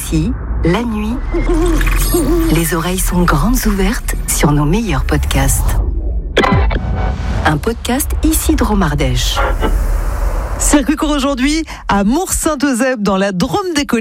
Ici, la nuit, les oreilles sont grandes ouvertes sur nos meilleurs podcasts. Un podcast ici Dromardèche. Circuit court aujourd'hui à Mours-Saint-Eusèbe dans la Drôme des Collines.